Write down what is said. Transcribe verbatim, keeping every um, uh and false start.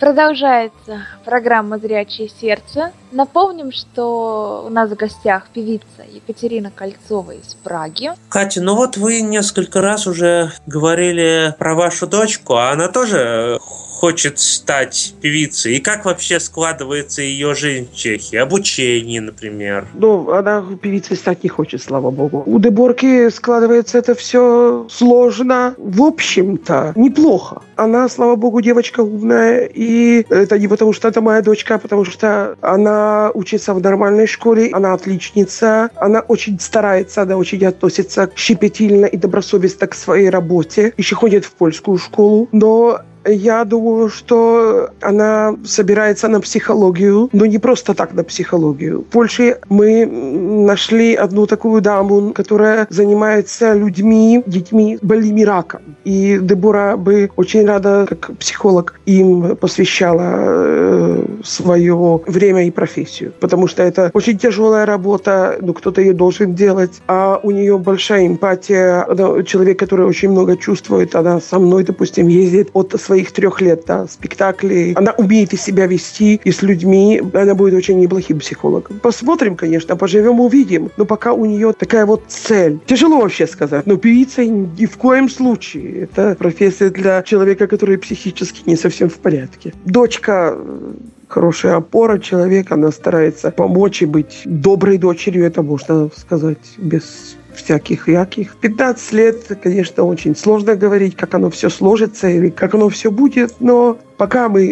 Продолжается программа «Зрячее сердце». Напомним, что у нас в гостях певица Екатерина Кольцова из Праги. Катя, ну вот вы несколько раз уже говорили про вашу дочку, а она тоже хочет стать певицей. И как вообще складывается ее жизнь в Чехии? Обучение, например. Ну, она певицей стать не хочет, слава богу. У Деборки складывается это все сложно. В общем-то, неплохо. Она, слава богу, девочка умная. И это не потому, что это моя дочка, а потому что она учится в нормальной школе. Она отличница. Она очень старается, она очень относится щепетильно и добросовестно к своей работе. Еще ходит в польскую школу. Но я думаю, что она собирается на психологию, но не просто так на психологию. В Польше мы нашли одну такую даму, которая занимается людьми, детьми, больными раком. И Дебора бы очень рада, как психолог, им посвящала э, свое время и профессию. Потому что это очень тяжелая работа, но кто-то ее должен делать. А у нее большая эмпатия. Она человек, который очень много чувствует. Она со мной, допустим, ездит от своей своих трех лет, да, спектаклей. Она умеет и себя вести, и с людьми. Она будет очень неплохим психологом. Посмотрим, конечно, поживем, увидим. Но пока у нее такая вот цель. Тяжело вообще сказать, но певица ни в коем случае. Это профессия для человека, который психически не совсем в порядке. Дочка хорошая опора человека, она старается помочь и быть доброй дочерью, это можно сказать без всяких яких. пятнадцать лет, конечно, очень сложно говорить, как оно все сложится или как оно все будет, но пока мы